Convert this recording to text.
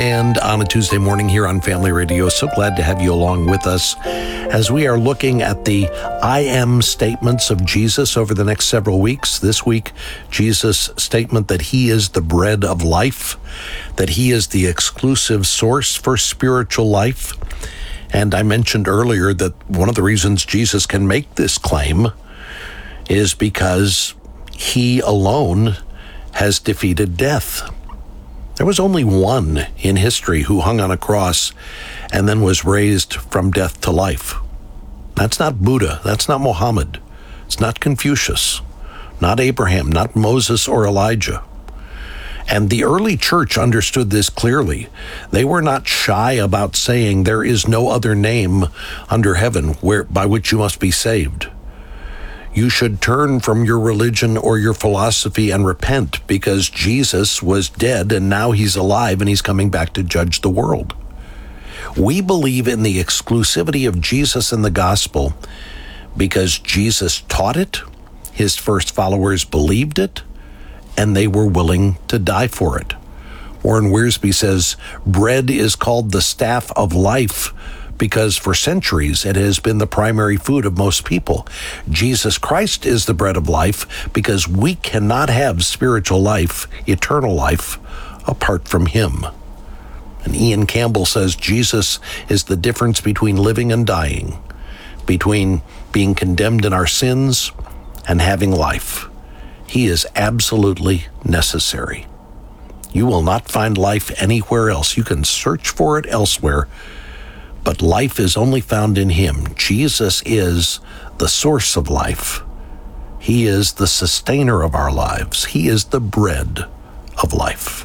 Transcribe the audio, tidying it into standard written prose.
and on a Tuesday morning here on Family Radio. So glad to have you along with us as we are looking at the I am statements of Jesus over the next several weeks. This week, Jesus' statement that he is the bread of life, that he is the exclusive source for spiritual life. And I mentioned earlier that one of the reasons Jesus can make this claim is because he alone has defeated death. There was only one in history who hung on a cross and then was raised from death to life. That's not Buddha. That's not Muhammad. It's not Confucius, not Abraham, not Moses or Elijah. And the early church understood this clearly. They were not shy about saying there is no other name under heaven by which you must be saved. You should turn from your religion or your philosophy and repent, because Jesus was dead and now he's alive and he's coming back to judge the world. We believe in the exclusivity of Jesus in the gospel because Jesus taught it, his first followers believed it, and they were willing to die for it. Warren Wiersbe says, bread is called the staff of life because for centuries it has been the primary food of most people. Jesus Christ is the bread of life because we cannot have spiritual life, eternal life, apart from him. And Ian Campbell says Jesus is the difference between living and dying, between being condemned in our sins and having life. He is absolutely necessary. You will not find life anywhere else. You can search for it elsewhere, but life is only found in him. Jesus is the source of life. He is the sustainer of our lives. He is the bread of life.